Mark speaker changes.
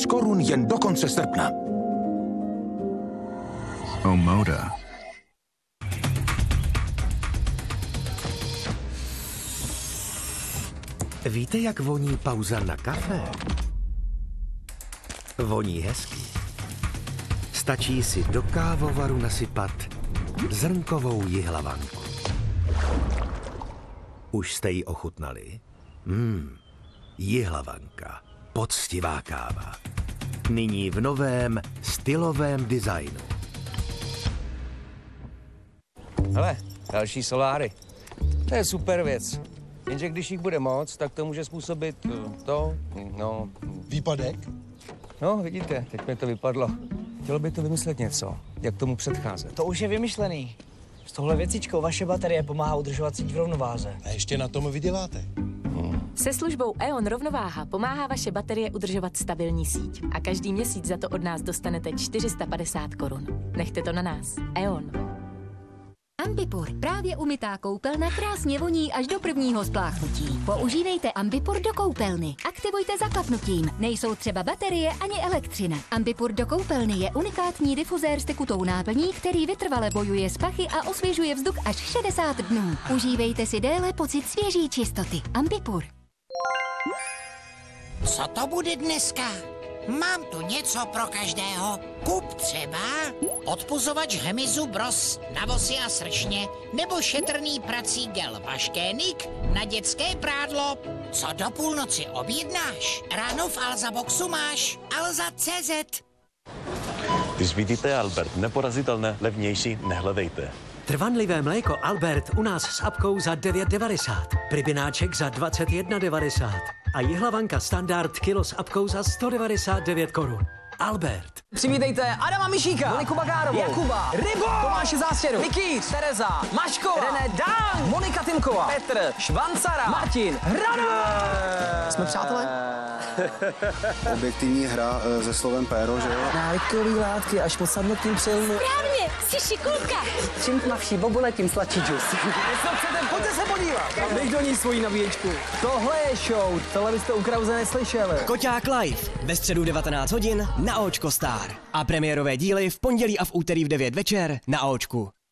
Speaker 1: Korun jen do konce srpna.
Speaker 2: Omoda.
Speaker 3: Víte, jak voní pauza na kafe? Voní hezky. Stačí si do kávovaru nasypat zrnkovou jihlavanku. Už jste ji ochutnali? Jihlavanka. Poctivá káva. Nyní v novém stylovém designu.
Speaker 4: Hele, další soláry. To je super věc. Jenže když jich bude moc, tak to může způsobit
Speaker 5: Výpadek?
Speaker 4: No, vidíte, teď mi to vypadlo. Chtělo by to vymyslet něco, jak tomu předcházet.
Speaker 6: To už je vymyšlený. S tohle věcičkou vaše baterie pomáhá udržovat síť v rovnováze.
Speaker 5: A ještě na tom vyděláte.
Speaker 7: Se službou E.ON Rovnováha pomáhá vaše baterie udržovat stabilní síť. A každý měsíc za to od nás dostanete 450 korun. Nechte to na nás. E.ON.
Speaker 8: Ambipur. Právě umytá koupelna krásně voní až do prvního spláchnutí. Používejte Ambipur do koupelny. Aktivujte zaklapnutím. Nejsou třeba baterie ani elektřina. Ambipur do koupelny je unikátní difuzér s tekutou náplní, který vytrvale bojuje s pachy a osvěžuje vzduch až 60 dnů. Užívejte si déle pocit svěží čistoty. Ambipur.
Speaker 9: Co to bude dneska? Mám tu něco pro každého. Kup třeba odpuzovač hmyzu Bros na vosy a sršně, nebo šetrný prací gel Vaškénik na dětské prádlo. Co do půlnoci objednáš? Ráno v Alza Boxu máš Alza.cz.
Speaker 10: Když vidíte Albert neporazitelné, levnější nehledejte.
Speaker 11: Trvanlivé mléko Albert u nás s apkou za 9,90. Pribináček za 21,90. A jihlavanka standard kilo s apkou za 199 korun. Albert.
Speaker 6: Přivítejte Adama Mišíka, Moniku Bagárovou, Jakuba, Rybo, Tomáše Zástěru, Mikýř, Tereza, Maškova, René Dán, Monika Timková, Petr, Švancara, Martin, Hrada. Jsme přátelé?
Speaker 12: Objektivní hra se slovem péro, že jo?
Speaker 6: Návykový látky až po samotným přilnu.
Speaker 8: Správně, jsi šikulka.
Speaker 6: Čím tmavší bobule, tím sladší džus. Co chcete, pojďte se podívat. Dej do ní svoji nabíječku. Tohle je show, tohle byste u Krause neslyšeli.
Speaker 13: Koťák live ve středu 19 hodin na Očko Star. A premiérové díly v pondělí a v úterý v 9 večer na Očku.